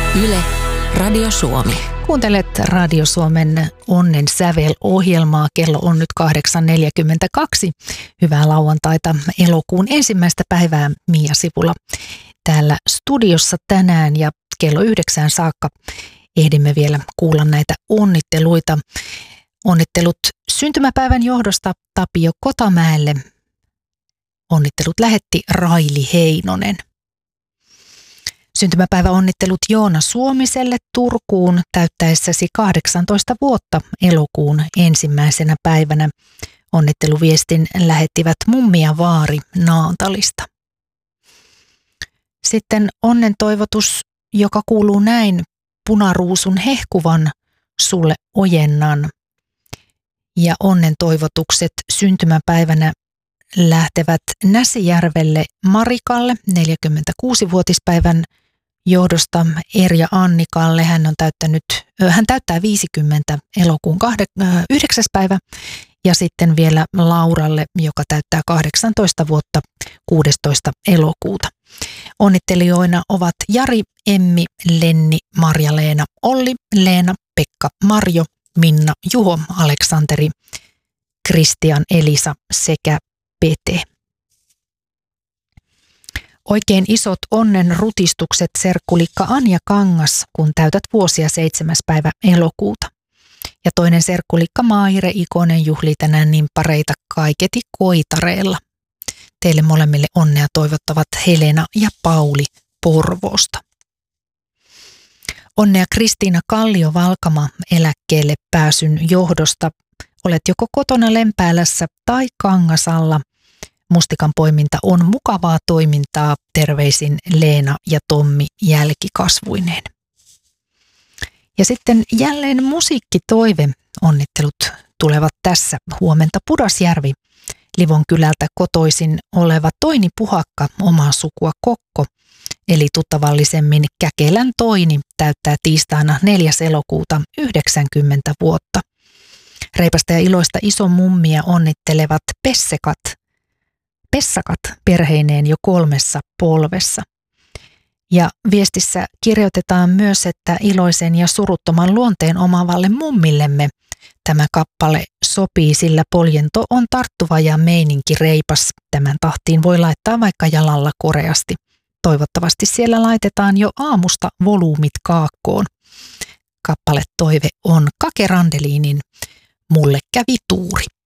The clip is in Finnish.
Yle, Radio Suomi. Kuuntelet Radio Suomen Onnen sävel-ohjelmaa. Kello on nyt 8.42. Hyvää lauantaita, elokuun 1. päivää Mia Sipula täällä studiossa tänään ja kello 9 saakka ehdimme vielä kuulla näitä onnitteluita. Onnittelut syntymäpäivän johdosta Tapio Kotamäelle. Onnittelut lähetti Raili Heinonen. Syntymäpäiväonnittelut Joona Suomiselle Turkuun täyttäessäsi 18 vuotta elokuun 1. päivänä. Onnitteluviestin lähettivät mummi ja vaari Naantalista. Sitten onnen toivotus, joka kuuluu näin: punaruusun hehkuvan sulle ojennan. Ja onnen toivotukset syntymäpäivänä lähtevät Näsijärvelle Marikalle 46-vuotispäivän johdosta, Erja Annikalle. Hän täyttää 50 elokuun 9. päivä. Ja sitten vielä Lauralle, joka täyttää 18 vuotta 16. elokuuta. Onnittelijoina ovat Jari, Emmi, Lenni, Marja-Leena, Olli, Leena, Pekka, Marjo, Minna, Juho, Aleksanteri, Kristian, Elisa sekä Pete. Oikein isot onnen rutistukset serkkulikka Anja Kangas, kun täytät vuosia 7. päivä elokuuta. Ja toinen serkkulikka Maire Ikonen juhlii tänään nimppareita kaiketi Koitareella. Teille molemmille onnea toivottavat Helena ja Pauli Porvoosta. Onnea Kristiina Kallio-Valkama eläkkeelle pääsyn johdosta. Olet joko kotona Lempäälässä tai Kangasalla. Mustikan poiminta on mukavaa toimintaa. Terveisin Leena ja Tommi jälkikasvuineen. Ja sitten jälleen musiikkitoive. Onnittelut tulevat tässä. Huomenta Pudasjärvi. Livon kylältä kotoisin oleva Toini Puhakka, omaa sukua Kokko, eli tuttavallisemmin Käkelän Toini, täyttää tiistaina 4. elokuuta 90 vuotta. Reipasta ja iloista isomummia onnittelevat Pessakat perheineen jo 3 polvessa. Ja viestissä kirjoitetaan myös, että iloisen ja suruttoman luonteen omaavalle mummillemme tämä kappale sopii, sillä poljento on tarttuva ja meininki reipas. Tämän tahtiin voi laittaa vaikka jalalla koreasti. Toivottavasti siellä laitetaan jo aamusta volyymit kaakkoon. Kappale toive on Kake Randeliinin Mulle kävi tuuri.